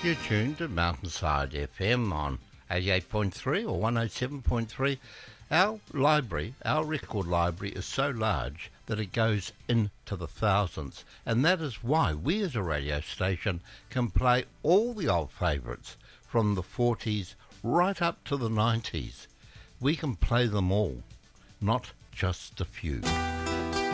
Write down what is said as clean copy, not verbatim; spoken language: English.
You're tuned to Mountainside FM on 88.3 or 107.3. Our library, our record library, is so large that it goes into the thousands, and that is why we as a radio station can play all the old favourites from the 40s right up to the 90s. We can play them all, not just a few.